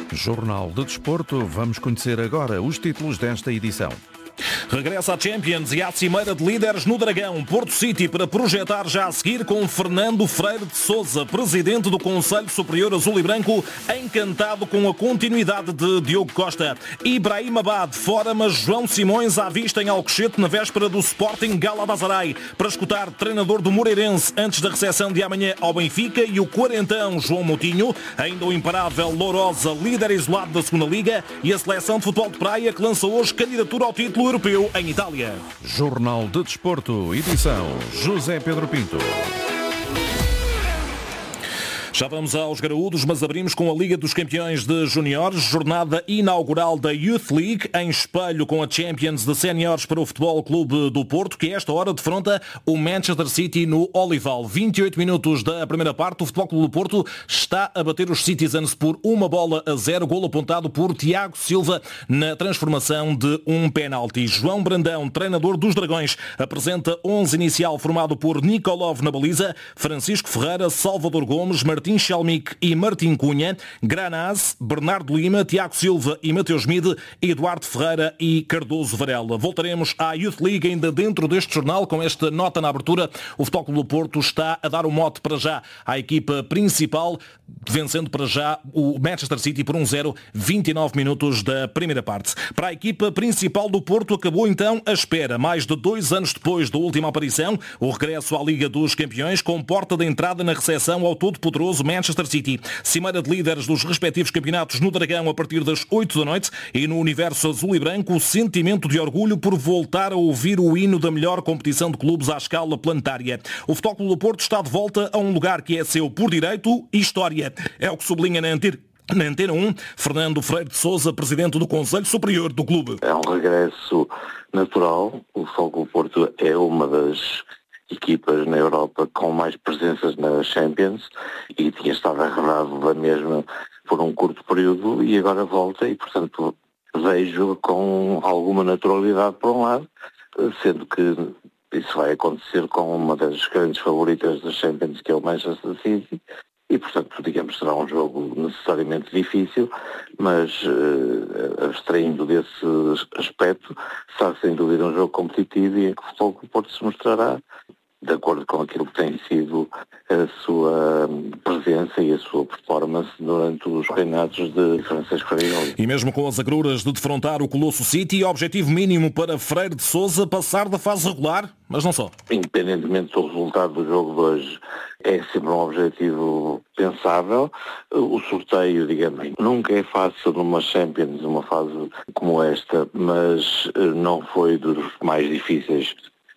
Jornal de Desporto. Vamos conhecer agora os títulos desta edição. Regressa à Champions e à cimeira de líderes no Dragão. Porto City para projetar já a seguir com Fernando Freire de Sousa, presidente do Conselho Superior Azul e Branco, encantado com a continuidade de Diogo Costa. Ibrahim Abad fora, mas João Simões à vista em Alcochete na véspera do Sporting Galatasaray para escutar treinador do Moreirense antes da recepção de amanhã ao Benfica e o quarentão João Moutinho, ainda o imparável Lourosa, líder isolado da segunda Liga, e a seleção de futebol de praia que lança hoje candidatura ao título europeu em Itália. Jornal de Desporto, edição José Pedro Pinto. Já vamos aos graúdos, mas abrimos com a Liga dos Campeões de Júniores, jornada inaugural da Youth League, em espelho com a Champions de Séniores para o Futebol Clube do Porto, que a esta hora defronta o Manchester City no Olival. 28 minutos da primeira parte, o Futebol Clube do Porto está a bater os Citizens por 1-0, golo apontado por Tiago Silva na transformação de um penalti. João Brandão, treinador dos Dragões, apresenta 11 inicial formado por Nikolov na baliza, Francisco Ferreira, Salvador Gomes, Martim Chalmic e Martim Cunha, Granaz, Bernardo Lima, Tiago Silva e Mateus Mide, Eduardo Ferreira e Cardoso Varela. Voltaremos à Youth League ainda dentro deste jornal com esta nota na abertura. O Futebol Clube do Porto está a dar o mote para já à equipa principal, vencendo para já o Manchester City por 1-0, 29 minutos da primeira parte. Para a equipa principal do Porto acabou então a espera. Mais de 2 anos depois da última aparição, o regresso à Liga dos Campeões com porta de entrada na recepção ao todo-poderoso Manchester City. Cimeira de líderes dos respectivos campeonatos no Dragão a partir das 8 da noite e no universo azul e branco o sentimento de orgulho por voltar a ouvir o hino da melhor competição de clubes à escala planetária. O Futebol Clube do Porto está de volta a um lugar que é seu por direito e história. É o que sublinha na Antena 1, Fernando Freire de Sousa, presidente do Conselho Superior do clube. É um regresso natural. O Futebol Clube do Porto é uma das equipas na Europa com mais presenças na Champions e tinha estado agarrado da mesma por um curto período e agora volta e, portanto, vejo com alguma naturalidade por um lado, sendo que isso vai acontecer com uma das grandes favoritas da Champions, que é o Manchester City, e, portanto, digamos, será um jogo necessariamente difícil, mas abstraindo desse aspecto, será sem dúvida um jogo competitivo e em que o Futebol Clube do Porto se mostrará de acordo com aquilo que tem sido a sua presença e a sua performance durante os reinados de Francisco Freire. E mesmo com as agruras de defrontar o Colosso City, objetivo mínimo para Freire de Sousa passar da fase regular, mas não só. Independentemente do resultado do jogo de hoje, é sempre um objetivo pensável. O sorteio, digamos, nunca é fácil numa Champions, numa fase como esta, mas não foi dos mais difíceis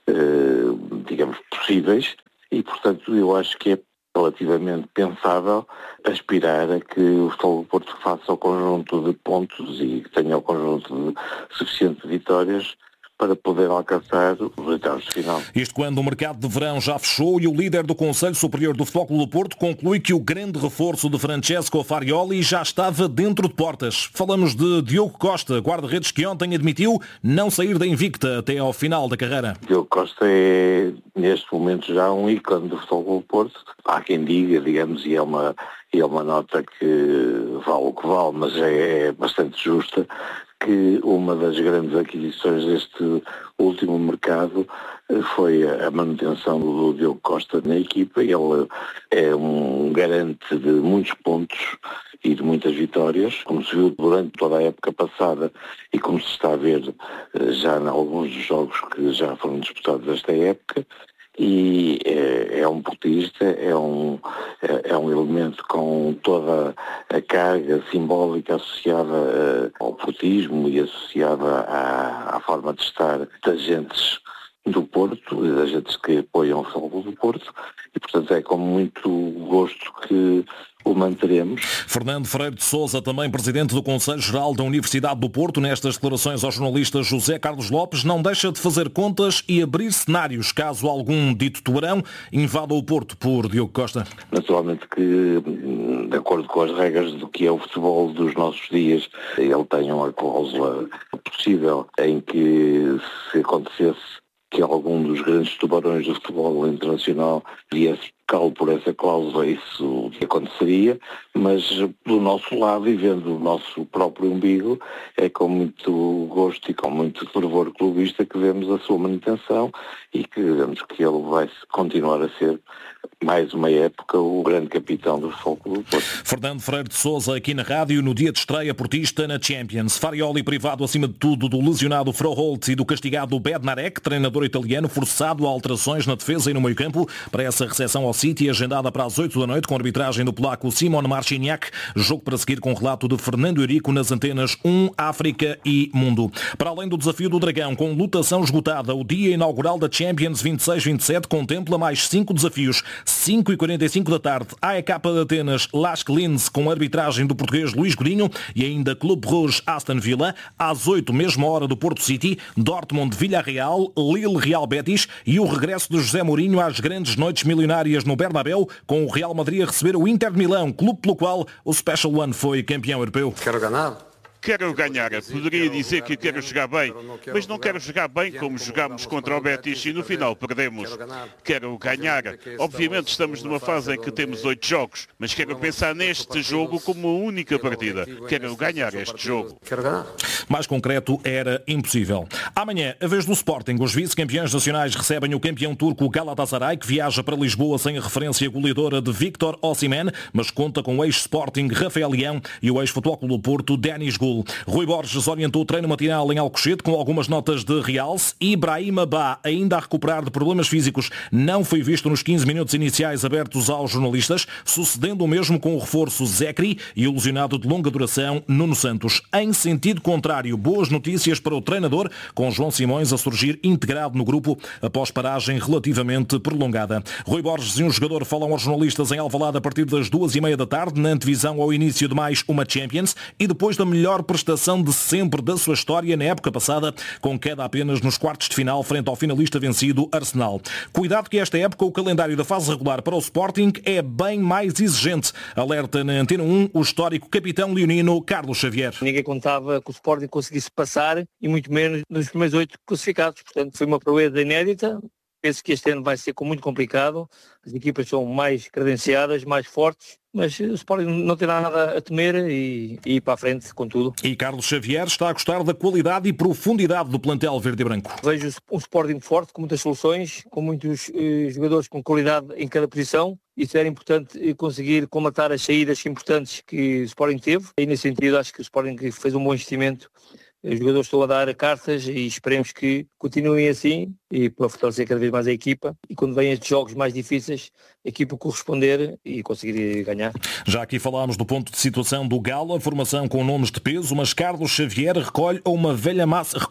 digamos, possíveis e, portanto, eu acho que é relativamente pensável aspirar a que o Futebol do Porto faça o conjunto de pontos e que tenha o conjunto de suficiente vitórias para poder alcançar os oitavos de final. Isto quando o mercado de verão já fechou e o líder do Conselho Superior do Futebol Clube do Porto conclui que o grande reforço de Francesco Farioli já estava dentro de portas. Falamos de Diogo Costa, guarda-redes que ontem admitiu não sair da invicta até ao final da carreira. Diogo Costa é, neste momento, já um ícone do Futebol Clube do Porto. Há quem diga, digamos, e é uma nota que vale o que vale, mas é bastante justa, que uma das grandes aquisições deste último mercado foi a manutenção do Diogo Costa na equipa. Ele é um garante de muitos pontos e de muitas vitórias, como se viu durante toda a época passada e como se está a ver já em alguns dos jogos que já foram disputados esta época. E é um portista, é um elemento com toda a carga simbólica associada ao portismo e associada à forma de estar das gentes do Porto e das gentes que apoiam o Futebol Clube do Porto e, portanto, é com muito gosto que o manteremos. Fernando Freire de Sousa, também presidente do Conselho Geral da Universidade do Porto, nestas declarações ao jornalista José Carlos Lopes, não deixa de fazer contas e abrir cenários caso algum dito tubarão invada o Porto por Diogo Costa. Naturalmente que, de acordo com as regras do que é o futebol dos nossos dias, ele tem uma cláusula possível em que, se acontecesse que algum dos grandes tubarões do futebol internacional viesse calo por essa cláusula, isso aconteceria, mas do nosso lado, e vendo o nosso próprio umbigo, é com muito gosto e com muito fervor clubista que vemos a sua manutenção e que vemos que ele vai continuar a ser, mais uma época, o grande capitão do Futebol Clube do Porto. Fernando Freire de Sousa, aqui na rádio, no dia de estreia portista na Champions. Farioli privado, acima de tudo, do lesionado Froholt e do castigado Bednarek, treinador italiano, forçado a alterações na defesa e no meio-campo para essa recepção ao City, agendada para as 8 da noite, com a arbitragem do polaco Simon Marciniak. Jogo para seguir com o relato de Fernando Eurico nas antenas 1, África e Mundo. Para além do desafio do Dragão, com lotação esgotada, o dia inaugural da Champions 26-27 contempla mais 5 desafios. 5h45 da tarde, AEK de Atenas, Lask Linz, com a arbitragem do português Luís Godinho, e ainda Clube Rouge Aston Villa. Às 8, mesma hora do Porto City, Dortmund Villarreal, Lille Real Betis e o regresso de José Mourinho às grandes noites milionárias no Bernabéu, com o Real Madrid a receber o Inter de Milão, clube pelo qual o Special One foi campeão europeu. Quero ganhar. Quero ganhar, poderia dizer que quero jogar bem, mas não quero jogar bem como jogámos contra o Betis e no final perdemos. Quero ganhar. Obviamente estamos numa fase em que temos 8 jogos, mas quero pensar neste jogo como uma única partida. Quero ganhar este jogo. Mais concreto era impossível. Amanhã, a vez do Sporting, os vice-campeões nacionais recebem o campeão turco Galatasaray, que viaja para Lisboa sem a referência goleadora de Victor Osimhen, mas conta com o ex-Sporting Rafael Leão e o ex-Futebol Clube do Porto Denis Gul. Rui Borges orientou o treino matinal em Alcochete com algumas notas de realce. Ibrahima Ba, ainda a recuperar de problemas físicos, não foi visto nos 15 minutos iniciais abertos aos jornalistas, sucedendo o mesmo com o reforço Zekri e o lesionado de longa duração Nuno Santos. Em sentido contrário, boas notícias para o treinador, com João Simões a surgir integrado no grupo após paragem relativamente prolongada. Rui Borges e um jogador falam aos jornalistas em Alvalade a partir das 2h30 da tarde, na antevisão ao início de mais uma Champions e depois da melhor prestação de sempre da sua história na época passada, com queda apenas nos quartos de final frente ao finalista vencido Arsenal. Cuidado que esta época o calendário da fase regular para o Sporting é bem mais exigente. Alerta na Antena 1 o histórico capitão leonino Carlos Xavier. Ninguém contava que o Sporting conseguisse passar e muito menos nos primeiros 8 classificados. Portanto, foi uma proeza inédita. Penso que este ano vai ser muito complicado. As equipas são mais credenciadas, mais fortes, mas o Sporting não tem nada a temer e ir para a frente com tudo. E Carlos Xavier está a gostar da qualidade e profundidade do plantel verde e branco. Vejo um Sporting forte, com muitas soluções, com muitos jogadores com qualidade em cada posição. Isso era importante conseguir colmatar as saídas importantes que o Sporting teve. E nesse sentido acho que o Sporting fez um bom investimento. Os jogadores estão a dar cartas e esperemos que continuem assim e para fortalecer cada vez mais a equipa e quando vêm estes jogos mais difíceis, a equipa corresponder e conseguir ganhar. Já aqui falámos do ponto de situação do Galo, a formação com nomes de peso, mas Carlos Xavier recorre a uma velha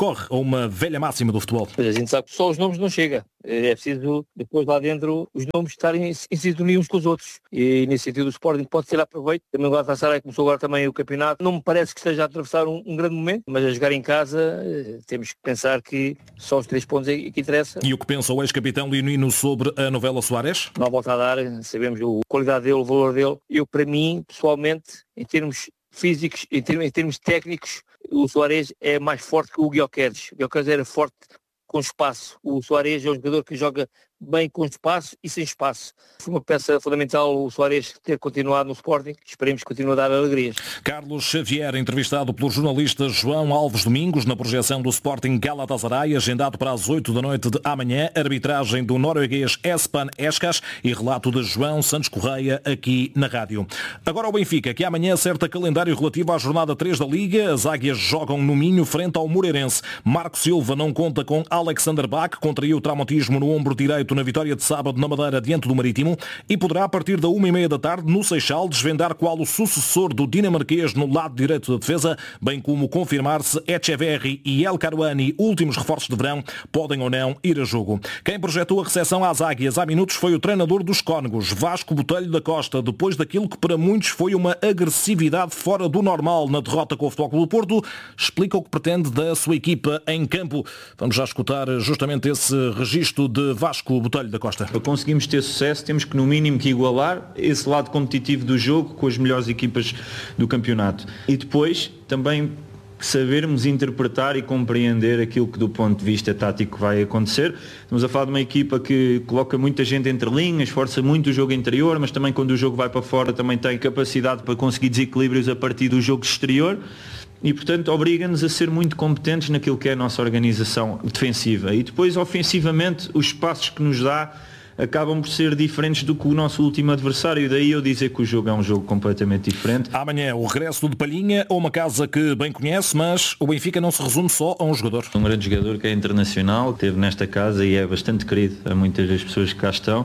máxima do futebol. A gente sabe que só os nomes não chega. É preciso, depois lá dentro, os nomes estarem em sintonia uns com os outros. E nesse sentido o Sporting pode tirar proveito. Também o Galatasaray começou agora também o campeonato. Não me parece que esteja a atravessar um grande momento, mas a jogar em casa temos que pensar que só os 3 pontos é que interessa. E o que pensa o ex-capitão leonino sobre a novela Soares? Não há volta a dar, sabemos a qualidade dele, o valor dele. Eu, para mim, pessoalmente, em termos físicos, em termos técnicos, o Soares é mais forte que o Gyökeres. O Gyökeres era forte com espaço. O Soares é um jogador que joga bem com espaço e sem espaço. Foi uma peça fundamental o Soares ter continuado no Sporting. Esperemos que continue a dar alegrias. Carlos Xavier, entrevistado pelo jornalista João Alves Domingos na projeção do Sporting Galatasaray, agendado para as 8 da noite de amanhã, arbitragem do norueguês Espen Eskas e relato de João Santos Correia aqui na rádio. Agora o Benfica, que amanhã acerta calendário relativo à jornada 3 da Liga. As águias jogam no Minho frente ao Moreirense. Marco Silva não conta com Alexander Bach, contraiu o traumatismo no ombro direito na vitória de sábado na Madeira diante do Marítimo e poderá a partir da 1h30 da tarde no Seixal desvendar qual o sucessor do dinamarquês no lado direito da defesa, bem como confirmar se Echeverri e El Karouani, últimos reforços de verão, podem ou não ir a jogo. Quem projetou a recepção às águias há minutos foi o treinador dos Cónegos, Vasco Botelho da Costa, depois daquilo que para muitos foi uma agressividade fora do normal na derrota com o Futebol Clube do Porto, explica o que pretende da sua equipa em campo. Vamos já escutar justamente esse registro de Vasco Botelho da Costa. Para conseguirmos ter sucesso temos que no mínimo que igualar esse lado competitivo do jogo com as melhores equipas do campeonato. E depois também sabermos interpretar e compreender aquilo que do ponto de vista tático vai acontecer. Estamos a falar de uma equipa que coloca muita gente entre linhas, força muito o jogo interior, mas também quando o jogo vai para fora também tem capacidade para conseguir desequilíbrios a partir do jogo exterior. E, portanto, obriga-nos a ser muito competentes naquilo que é a nossa organização defensiva. E depois, ofensivamente, os espaços que nos dá acabam por ser diferentes do que o nosso último adversário. Daí eu dizer que o jogo é um jogo completamente diferente. Amanhã, o regresso de Palhinha a uma casa que bem conhece, mas o Benfica não se resume só a um jogador. Um grande jogador que é internacional, esteve nesta casa e é bastante querido a muitas das pessoas que cá estão.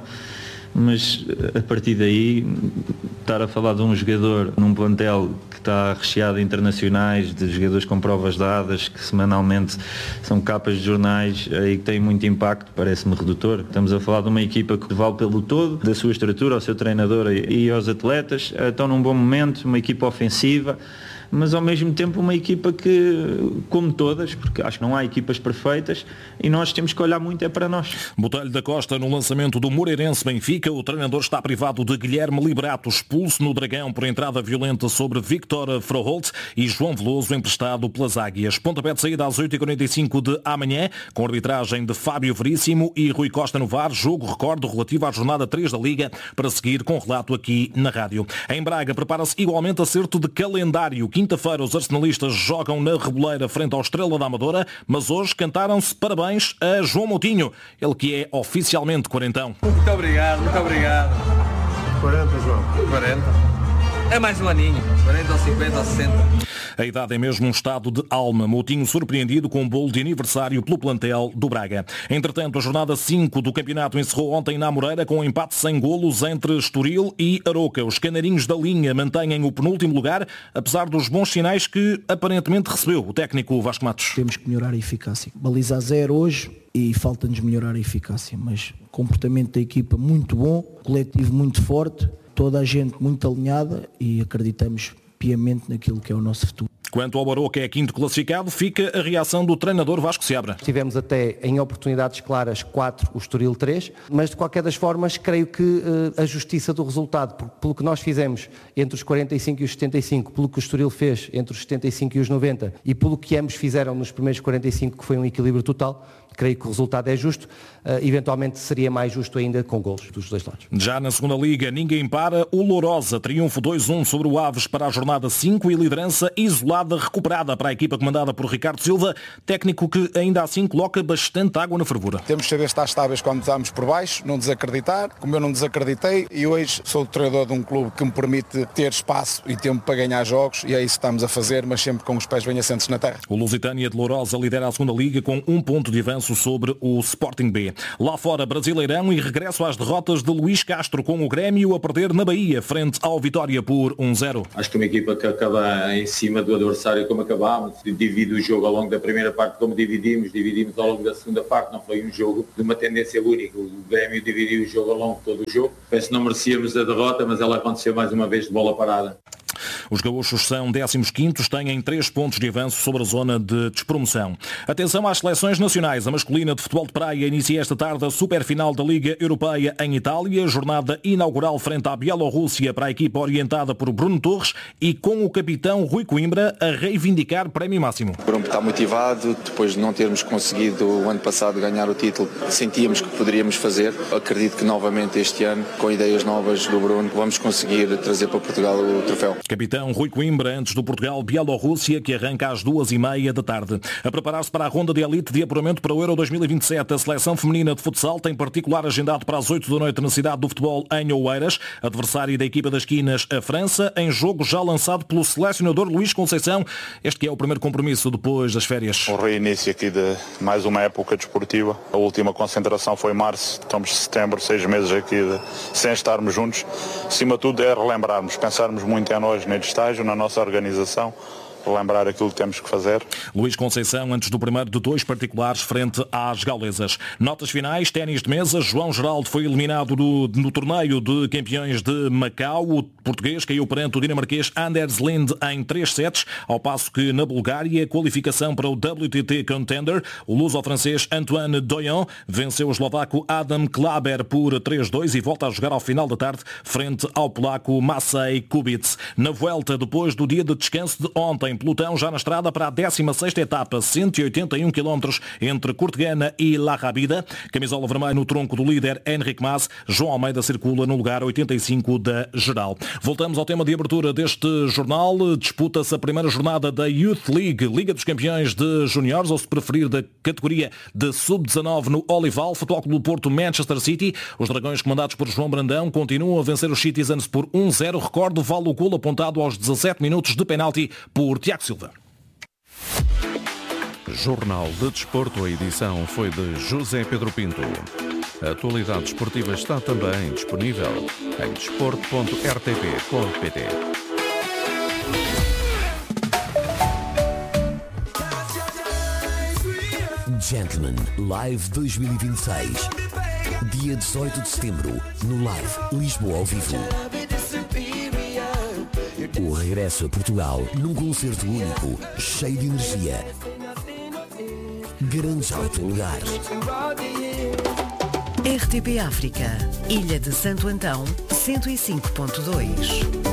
Mas a partir daí, estar a falar de um jogador num plantel que está recheado de internacionais, de jogadores com provas dadas, que semanalmente são capas de jornais e que têm muito impacto, parece-me redutor. Estamos a falar de uma equipa que vale pelo todo, da sua estrutura, ao seu treinador e aos atletas. Estão num bom momento, uma equipa ofensiva, mas ao mesmo tempo uma equipa que, como todas, porque acho que não há equipas perfeitas, e nós temos que olhar muito para nós. Botelho da Costa no lançamento do Moreirense Benfica. O treinador está privado de Guilherme Liberato, expulso no Dragão por entrada violenta sobre Victor Froholt, e João Veloso emprestado pelas Águias. Pontapé de saída às 8h45 de amanhã, com arbitragem de Fábio Veríssimo e Rui Costa no VAR. Jogo, recordo, relativo à jornada 3 da Liga, para seguir com relato aqui na rádio. Em Braga prepara-se igualmente acerto de calendário. Quinta-feira os arsenalistas jogam na Reboleira frente ao Estrela da Amadora, mas hoje cantaram-se parabéns a João Moutinho, ele que é oficialmente quarentão. Muito obrigado, muito obrigado. 40, João. 40. É mais um aninho, 40 ou 50 ou 60. A idade é mesmo um estado de alma. Moutinho surpreendido com um bolo de aniversário pelo plantel do Braga. Entretanto, a jornada 5 do campeonato encerrou ontem na Moreira com um empate sem golos entre Estoril e Aroca. Os canarinhos da linha mantêm o penúltimo lugar, apesar dos bons sinais que aparentemente recebeu o técnico Vasco Matos. Temos que melhorar a eficácia. Baliza a 0 hoje e falta-nos melhorar a eficácia, mas comportamento da equipa muito bom, coletivo muito forte, toda a gente muito alinhada e acreditamos piamente naquilo que é o nosso futuro. Quanto ao Aroca, é quinto classificado, fica a reação do treinador Vasco Seabra. Tivemos até em oportunidades claras 4, o Estoril 3, mas de qualquer das formas creio que a justiça do resultado, pelo que nós fizemos entre os 45 e os 75, pelo que o Estoril fez entre os 75 e os 90 e pelo que ambos fizeram nos primeiros 45, que foi um equilíbrio total, creio que o resultado é justo. Eventualmente seria mais justo ainda com golos dos dois lados. Já na segunda Liga, ninguém para. O Lourosa, triunfo 2-1 sobre o Aves para a jornada 5 e liderança isolada recuperada para a equipa comandada por Ricardo Silva, técnico que ainda assim coloca bastante água na fervura. Temos que saber estar estáveis quando estamos por baixo, não desacreditar, como eu não desacreditei, e hoje sou o treinador de um clube que me permite ter espaço e tempo para ganhar jogos, e é isso que estamos a fazer, mas sempre com os pés bem assentes na terra. O Lusitânia de Lourosa lidera a segunda Liga com 1 ponto de avanço sobre o Sporting B. Lá fora, Brasileirão e regresso às derrotas de Luís Castro, com o Grêmio a perder na Bahia, frente ao Vitória por 1-0. Acho que uma equipa que acaba em cima do adversário como acabámos, divide o jogo ao longo da primeira parte como dividimos ao longo da segunda parte, não foi um jogo de uma tendência única. O Grêmio dividiu o jogo ao longo de todo o jogo. Penso que não merecíamos a derrota, mas ela aconteceu mais uma vez de bola parada. Os gaúchos são 15º, têm 3 pontos de avanço sobre a zona de despromoção. Atenção às seleções nacionais. A masculina de futebol de praia inicia esta tarde a superfinal da Liga Europeia em Itália, jornada inaugural frente à Bielorrússia para a equipa orientada por Bruno Torres e com o capitão Rui Coimbra a reivindicar prémio máximo. O Bruno está motivado, depois de não termos conseguido o ano passado ganhar o título, sentíamos que poderíamos fazer. Acredito que novamente este ano, com ideias novas do Bruno, vamos conseguir trazer para Portugal o troféu. Capitão Rui Coimbra, antes do Portugal-Bielorrússia, que arranca às 2h30 da tarde. A preparar-se para a ronda de elite de apuramento para o Euro 2027, a seleção feminina de futsal tem particular agendado para as 8 da noite na cidade do futebol em Oeiras. Adversário da equipa das Quinas, a França, em jogo já lançado pelo selecionador Luís Conceição. Este que é o primeiro compromisso depois das férias. O reinício aqui de mais uma época desportiva. A última concentração foi em março, estamos em setembro, 6 meses aqui sem estarmos juntos. Acima de tudo é relembrarmos, pensarmos muito em nós neste estágio, na nossa organização, lembrar aquilo que temos que fazer. Luís Conceição, antes do primeiro de 2 particulares frente às gaulesas. Notas finais, ténis de mesa. João Geraldo foi eliminado no torneio de campeões de Macau. O português caiu perante o dinamarquês Anders Lind em 3 sets, ao passo que na Bulgária, qualificação para o WTT Contender, o luso-francês Antoine Doyon venceu o eslovaco Adam Klaber por 3-2 e volta a jogar ao final da tarde frente ao polaco Maciej Kubic. Na Vuelta, depois do dia de descanso de ontem, em pelotão, já na estrada para a 16ª etapa, 181 km entre Cortegana e La Rábida. Camisola vermelha no tronco do líder Henrique Mas. João Almeida circula no lugar 85 da geral. Voltamos ao tema de abertura deste jornal. Disputa-se a primeira jornada da Youth League, Liga dos Campeões de Júniores, ou se preferir da categoria de Sub-19 no Olival. Futebol Clube do Porto, Manchester City. Os Dragões, comandados por João Brandão, continuam a vencer os Citizens por 1-0. Recordo, vale o golo apontado aos 17 minutos de penalti por Tiago Silva. Jornal de Desporto, a edição foi de José Pedro Pinto. A atualidade desportiva está também disponível em desporto.rtp.pt. Gentleman Live 2026. Dia 18 de setembro, no Live Lisboa ao vivo. O regresso a Portugal num concerto único, cheio de energia. Garanto já o teu lugar. RTP África, Ilha de Santo Antão, 105.2.